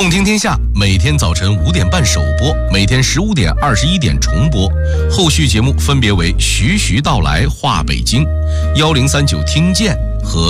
动听天下每天早晨5点半首播，每天15点、21点重播。后续节目分别为徐徐道来话北京、1039听见、